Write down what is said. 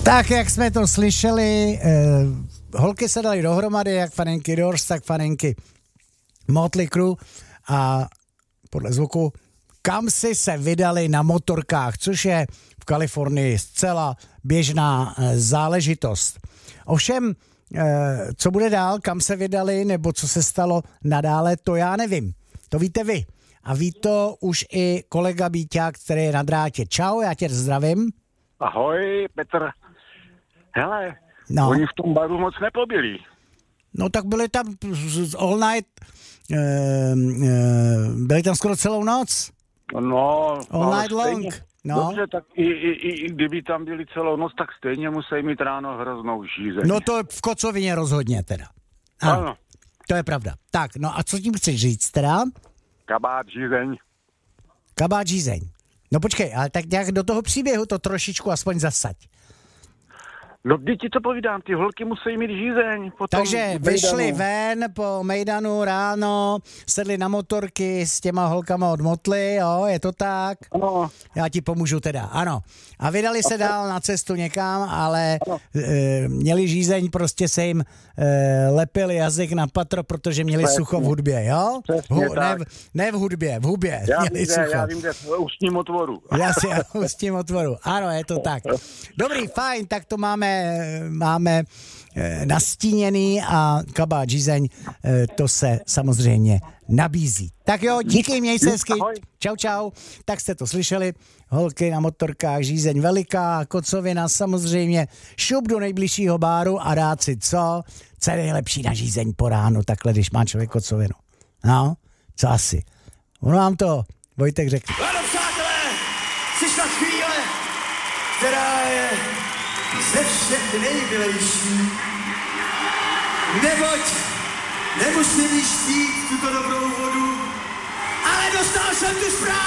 Tak, jak jsme to slyšeli, holky se dali dohromady, jak faninky Doors, tak faninky Motley Crue a podle zvuku kam si se vydali na motorkách, což je v Kalifornii zcela běžná záležitost. Ovšem, co bude dál, kam se vydali, nebo co se stalo nadále, to já nevím. To víte vy. A ví to už i kolega Bíťák, který je na drátě. Čau, já tě zdravím. Ahoj, Petr. Hele, no. Oni v tom baru moc nepobili. No tak byli tam all night, byli tam skoro celou noc. No, all night long. Stejně, no. Dobře, tak i kdyby tam byli celou noc, tak stejně musí mít ráno hroznou žízeň. No to v kocovině rozhodně teda. Ano. To je pravda. Tak, no a co tím chceš říct teda? Kabát žízeň. Kabát žízeň. No počkej, ale tak nějak do toho příběhu to trošičku aspoň zasaď. No, když ti to povídám, ty holky musí mít žízeň. Takže vyšli ven po mejdanu ráno, sedli na motorky s těma holkama od Motley, jo, je to tak? Ano. Já ti pomůžu teda, ano. A vydali se dál na cestu někam, ale měli žízeň, prostě se jim lepil jazyk na patro, protože měli přesně sucho v hudbě, jo? Ne v hudbě, v hubě. Já vím, kde v ústním otvoru. Jasně, v ústním otvoru. Ano, je to tak. Dobrý, fajn, tak to máme nastíněný a kabát žízeň, to se samozřejmě nabízí. Tak jo, díky, měj se hezky. Čau, čau. Tak jste to slyšeli, holky na motorkách, žízeň veliká, kocovina samozřejmě, šup do nejbližšího báru a dát si co? Co je nejlepší na žízeň po ránu, takhle, když má člověk kocovinu. No, co asi? Ono vám to Vojtek řekl. Ano, přátelé, přišla chvíle, která je ze všech nejmilejší. Neboť nemusím již pít tuto dobrou vodu, ale dostal jsem tu zprávu.